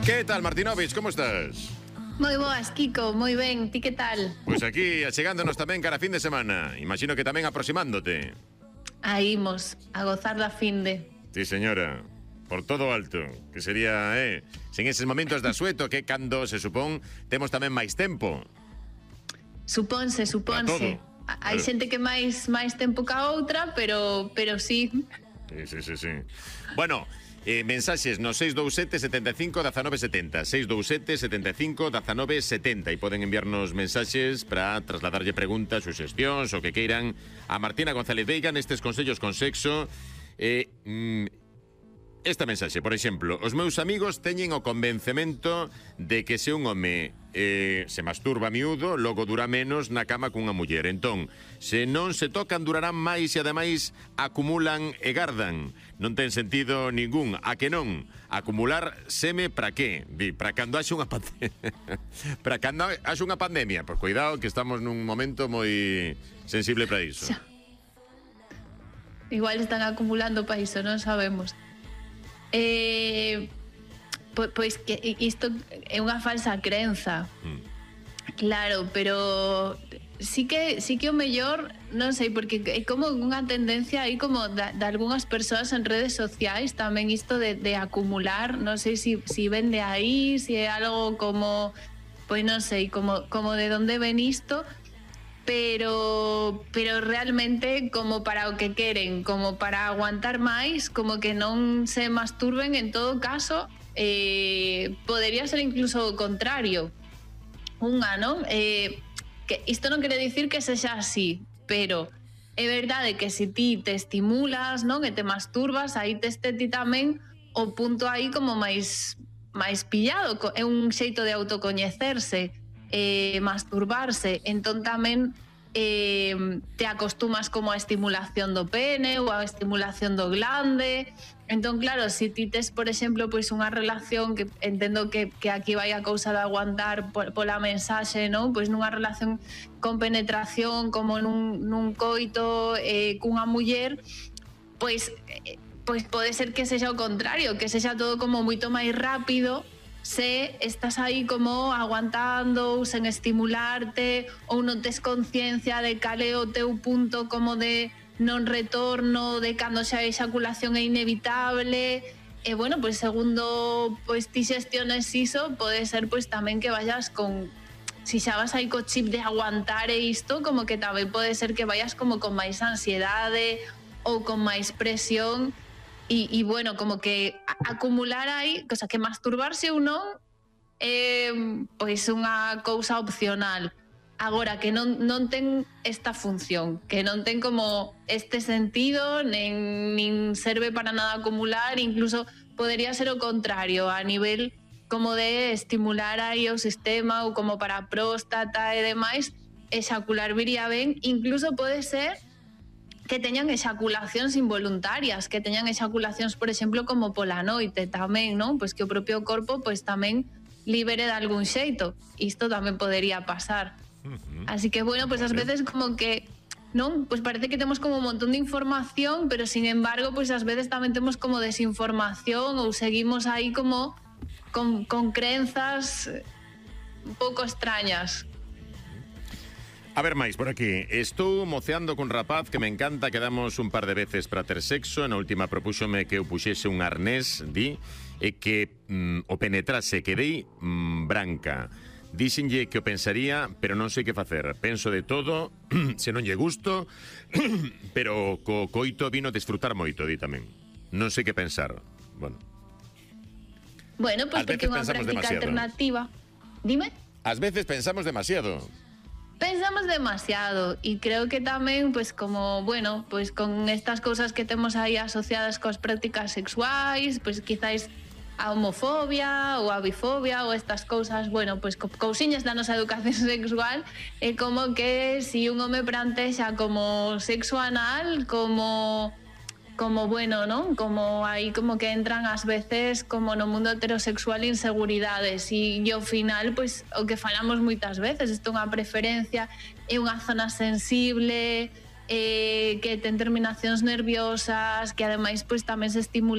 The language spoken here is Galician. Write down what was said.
Que tal, Martinovich, como estás? Moi boas, Kiko, moi ben, ti que tal? Pois aquí, achegándonos tamén cara a fin de semana. Imagino que tamén aproximándote. Aí imos, a gozar da finde. Sí, señora, por todo alto. Que sería, sen eses momentos de asueto que cando se supón temos tamén máis tempo. Suponse. Hai xente que máis tempo ca outra, pero sí. Sí. Bueno, mensaxes no 627 75 19 70 627 75 19 70 e poden enviarnos mensaxes para trasladarlle preguntas, suxestións o que queiran a Martina González Veiga nestes consellos con sexo. Esta mensaxe, por exemplo: os meus amigos teñen o convencemento de que se un home se masturba a miúdo, logo dura menos na cama cunha muller. Entón, se non se tocan, durarán máis e ademais acumulan e gardan. Non ten sentido ningún. A que non? Acumular seme para qué? Para cando haxe unha pandemia. Para cando haxe unha pandemia. Pois cuidado que estamos nun momento moi sensible para iso. Igual están acumulando para iso, non sabemos. Pois que isto é unha falsa crenza. Claro, pero sí que o mellor, non sei, porque é como unha tendencia aí como de algunhas persoas en redes sociais tamén isto de acumular, non sei si ven de aí, si é algo como, pois non sei, como de onde ven isto, pero realmente como para o que queren, como para aguantar máis, como que non se masturben. En todo caso, podería ser incluso o contrario. Non? Que isto non quere dicir que sexa así, pero é verdade que se ti te estimulas, non, e te masturbas, aí teste ti tamén o punto aí como máis pillado. É un xeito de autocoñecerse, masturbarse. Entón tamén te acostumas como a estimulación do pene ou a estimulación do glande. Entón, claro, se ti tes, por exemplo, pois unha relación que entendo que aquí vai a cousa de aguantar pola mensaxe, non? Pois nunha relación con penetración, como nun coito cunha muller, pois pode ser que sexa o contrario, que sexa todo como moito máis rápido se estás aí como aguantando ou sen estimularte, ou non tes conciencia de cal é o teu punto como de non retorno, de cando xa a exaculación é inevitable. E bueno, pois segundo pois ti xestiones iso, pode ser pois tamén que vayas con, si xa vas aí co chip de aguantar e isto, como que tamén pode ser que vayas como con máis ansiedade ou con máis presión. E bueno, como que acumular aí, cosa que masturbarse ou non é pois unha cousa opcional. Agora, que non ten esta función, que non ten como este sentido, nin serve para nada acumular. Incluso podería ser o contrario, a nivel como de estimular aí o sistema, ou como para a próstata e demais, exacular viría ben. Incluso pode ser que teñan exaculacións involuntarias, que teñan exaculacións, por exemplo, como pola noite tamén, non? Pois que o propio corpo pois tamén libere de algún xeito. Isto tamén podería pasar. Así que, bueno, pois ás veces como que, non? Pois parece que temos como un montón de información, pero sin embargo, pois ás veces tamén temos como desinformación, ou seguimos aí como con crenzas un pouco extrañas. A ver máis por aquí. Estou moceando cun rapaz que me encanta, quedamos un par de veces para ter sexo. Na última propúxome que eu puxese un arnés, e que o penetrase. Quedei branca. Díxenlle que o pensaría, pero non sei que facer. Penso de todo, se non lle gusto, pero co coito vino desfrutar moito, di tamén. Non sei que pensar. Bueno, pois porque é unha práctica alternativa. Dime? Ás veces pensamos demasiado. Pensamos demasiado, e creo que tamén, pois como, bueno, pois con estas cousas que temos aí asociadas coas prácticas sexuais, pois quizáis a homofobia ou a bifobia ou estas cousas, bueno, pois cousiñas da nosa educación sexual, é como que si un home plantexa como sexo anal, como bueno, non? Como aí como que entran ás veces como no mundo heterosexual inseguridades, e ao final, pois o que falamos moitas veces, isto é unha preferencia, é unha zona sensible, que ten terminacións nerviosas, que ademais pois tamén se estimula